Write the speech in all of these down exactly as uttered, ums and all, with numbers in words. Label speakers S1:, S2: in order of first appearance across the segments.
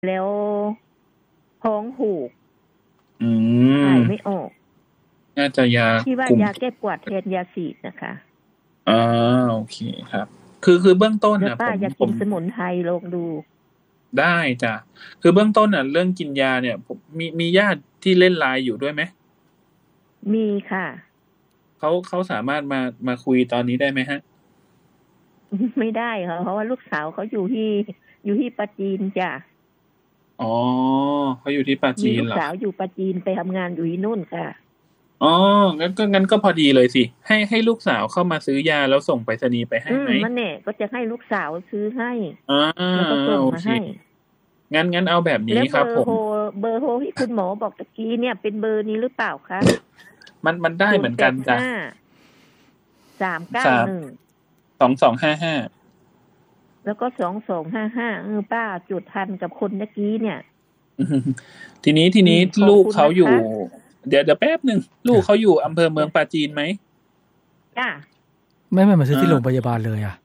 S1: แล้วท้องผูก
S2: อืม
S1: ถ่ายไม่ออก
S2: น่าจะยา
S1: ที่ว่ายาแก้ปวดแทนยาฉีดนะคะ
S2: อ่าโอเคครับคือคือเบื้องต้น
S1: นะป้าอยากกินสมุนไพรลองดู
S2: ได้จ้ะคือเบื้องต้นน่ะเรื่องกินยาเนี่ยผมมีมีญาติที่เล่นไลน์อยู่ด้วยไหม
S1: มีค่ะ
S2: เขาเขาสามารถมามาคุยตอนนี้ได้ไหมฮะ
S1: ไม่ได้ค่ะเพราะว่าลูกสาวเขาอยู่ที่อยู่ที่ปาจีนจ้ะ
S2: อ๋อเขาอยู่ที่ปาจีนเหรอ
S1: มีลูกสาวอยู่ปาจีนไปทำงานอยู่ที่นู่นค่ะ
S2: อ๋องั้นก็งั้นก็พอดีเลยสิให้ให้ลูกสาวเข้ามาซื้อยาแล้วส่งไปรษณีย์ไปให้ไหม
S1: มันเนี่ยก็จะให้ลูกสาวซื้อให้
S2: อ่า
S1: แล้วก็ส่งมาให้
S2: งั้นงั้นเอาแบบนี้ครับผม
S1: เบอร์โทรที่คุณหมอบอกตะกี้เนี่ยเป็นเบอร์นี้หรือเปล่าคะ
S2: มันมันได้เหมือนกันจ้ะ
S1: สามเก้าหนึ่ง
S2: สองสองห้าห้า
S1: แล้วก็สองสองห้าห้าเออป้าจุดทันกับคนเมื่อกี้เนี่ย
S2: ทีนี้ทีนี้ลูกเขาอยู่เดี๋ยวเดี๋ยวแป๊บนึงลูกเขาอยู่อำเภอเมืองปราจีนไหม
S1: จ้า
S3: ไม่ไม่มาซื้อที่โรงพยาบาลเลยอ่ะ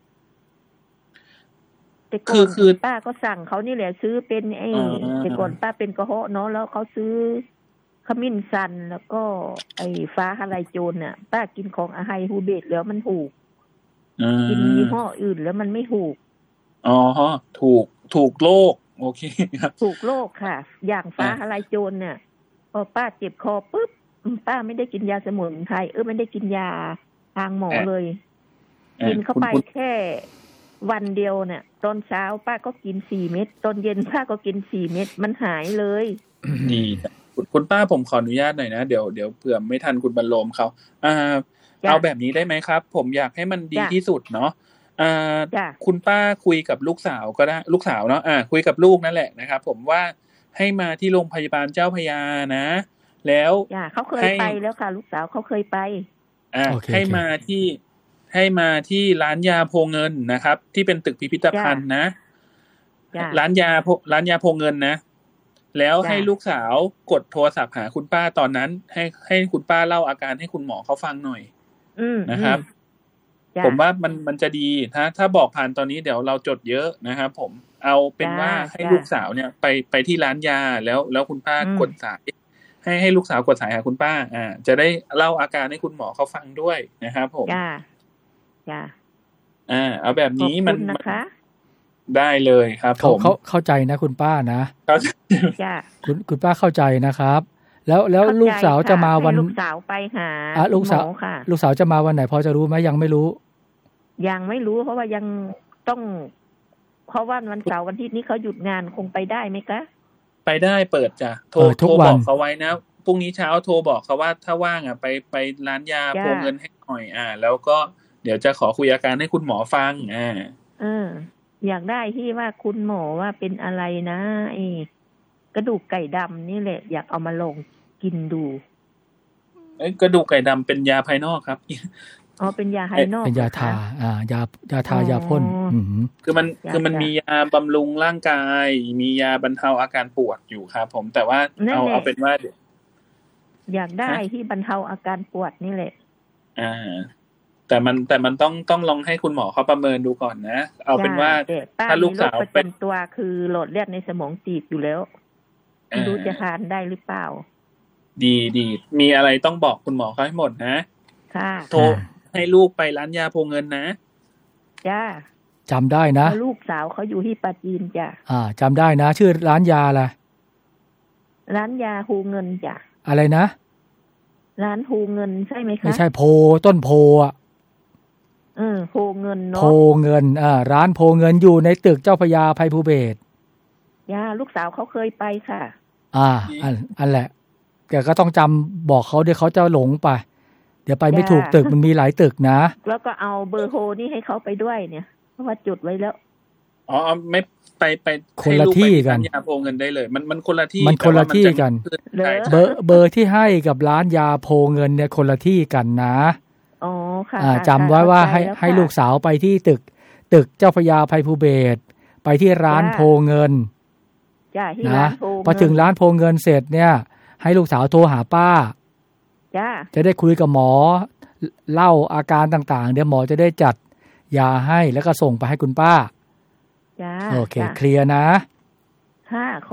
S1: แต่ก่อนคือป้าก็สั่งเขานี่แหละซื้อเป็นไอ้แต่ก่อนป้าเป็นกระเพาะเนาะแล้วเขาซื้อขมิ้นชันแล้วก็ไอ้ฟ้าทะลายโจรน่ะป้ากินของอาไฮฮูเบตแล้วมันถูกกินยี่ห้ออื่นแล้วมันไม่ถูก
S2: อ๋อฮะถูกถูกโรคโอเคครับ
S1: ถูกโรคค่ะอย่างฟ้าทะลายโจรเนี่ยพอป้าเจ็บคอปุ๊บป้าไม่ได้กินยาสมุนไพรเออไม่ได้กินยาทางหมอเลยกินเข้าไปแค่วันเดียวเนี่ยตอนเช้าป้าก็กินสี่เม็ดตอนเย็นป้าก็กินสี่เม็ดมันหายเลย
S2: ดีคุณป้าผมขออนุญาตหน่อยนะเดี๋ยวเดี๋ยวเผื่อไม่ทันคุณบรรโลมเขาอ่าเอาแบบนี้ได้ไหมครับผมอยากให้มันดีที่สุดเนาะอ่าคุณป้าคุยกับลูกสาวก็ได้ลูกสาวเนาะอ่าคุยกับลูกนั่นแหละนะครับผมว่าให้มาที่โรงพยาบาลเจ้าพระยานะแล้ว
S1: เขาเคยไปแล้วค่ะลูกสาวเขาเคยไป
S2: อ่าให้มาที่ให้มาที่ร้านยาโพเงินนะครับที่เป็นตึกพิพิธภัณฑ์นะร้านยาร้านยาโพเงินนะแล้วให้ลูกสาวกดโทรศัพท์หาคุณป้าตอนนั้นให้ให้คุณป้าเล่าอาการให้คุณหมอเขาฟังหน่อยนะครับผมว่ามันมันจะดีถ้าถ้าบอกผ่านตอนนี้เดี๋ยวเราจดเยอะนะครับผมเอาเป็นว่าให้ลูกสาวเนี่ยไปไปที่ร้านยาแล้วแล้วคุณป้ากดสายให้ให้ลูกสาวกดสายหาคุณป้าอ่าจะได้เล่าอาการให้คุณหมอเขาฟังด้วยนะครับผม
S1: จ้าจ้า
S2: อ่าเอาแบบนี้มันนะคะได้เลยครับผม
S3: เขาเข้าใจนะคุณป้านะ
S1: จ้า
S3: คุณคุณป้าเข้าใจนะครับแล้วแล้วลูกสาวจะมาวัน
S1: ลูกสาวไปหา
S3: อ่ะลูกสาวค่ะลูกสาวจะมาวันไหนพอจะรู้ไหมยังไม่รู้
S1: ยังไม่รู้เพราะว่ายังต้องเพราะว่าวันเสาร์วันอาทิตย์นี้เขาหยุดงานคงไปได้ไหมคะ
S2: ไปได้เปิดจ้ะโทรโทรบอกเขาไว้นะพรุ่งนี้เช้าโทรบอกเขาว่าถ้าว่างอ่ะไปไปร้านยาโพเงินให้หน่อยอ่าแล้วก็เดี๋ยวจะขอคุยอาการให้คุณหมอฟังอ่า
S1: เอออยากได้ที่ว่าคุณหมอว่าเป็นอะไรนะไอ้กระดูกไก่ดำนี่แหละอยากเอามาลองกินดู
S2: เอ้ยกระดูกไก่ดำเป็นยาภายนอกครับ
S1: อ๋อเป็นยาภายนอก
S3: เป็นยาทาอ่ายายาทายาพ่นอืม
S2: คือมันคือมันมียาบำรุงร่างกายมียาบรรเทาอาการปวดอยู่ครับผมแต่ว่าเอาเอาเป็นว่า
S1: อยากได้ที่บรรเทาอาการปวดนี่แหละ
S2: อ่าแต่มันแต่มันต้องต้องลองให้คุณหมอเขาประเมินดูก่อนนะเอาเป็นว่าถ้าลูกสาว
S1: เป็นตัวคือหลอดเลือดในสมองตีบอยู่แล้วไม่รู้จะทานได้หรือเปล่า
S2: ดีดีมีอะไรต้องบอกคุณหมอเขาให้หมดนะ
S1: ค่ะ
S2: โทรให้ลูกไปร้านยาโพเงินนะ
S1: จ้า
S3: จำได้นะ
S1: ลูกสาวเขาอยู่ที่ปราจีนจ้ะ
S3: อ่าจำได้นะชื่อร้านยาอะไร
S1: ร้านยาโพเงินจ้ะ
S3: อะไรนะ
S1: ร้านโพเงินใช่ไหมคะ
S3: ไม่ใช่โพต้นโพอ่ะ
S1: เออโพเงินเนาะ
S3: โพเงินอ่าร้านโพเงินอยู่ในตึกเจ้าพระยาไพภูเบศร
S1: ย่าลูกสาวเขาเคยไปค่ะ
S3: อ่าอันอันแหละแต่ก็ต้องจำบอกเขาเดี๋ยวเขาจะหลงไปเดี๋ยวไปไม่ถูกตึกมันมีหลายตึกนะ
S1: แล้วก็เอาเบอร์โทรนี่ให้เขาไปด้วยเนี่ยเพราะว่าจุดไว้แล้ว
S2: อ๋อไม่ไปไป
S3: คนละที่กัน
S2: ยาโพเงินได้เลยมันมันคนละที่
S3: มันคนละที่กันเบอร์เบอร์ที่ให้กับร้านยาโพเงินเนี่ยคนละที่กันนะ
S1: อ๋อค่ะ
S3: อ่าจำไว้ว่าให้ให้ลูกสาวไปที่ตึกตึกเจ้าพระยาไพภูเบศรไปที่ร้านโพเงินนะพอถึงร้านโพเงินเสร็จเนี่ยให้ลูกสาวโทรหาป้า
S1: จ้า
S3: จะได้คุยกับหมอเล่าอาการต่างๆเดี๋ยวหมอจะได้จัดยาให้แล้วก็ส่งไปให้คุณป้า
S1: จ้า
S3: โอเคเคลียร์นะ
S1: ค่ะ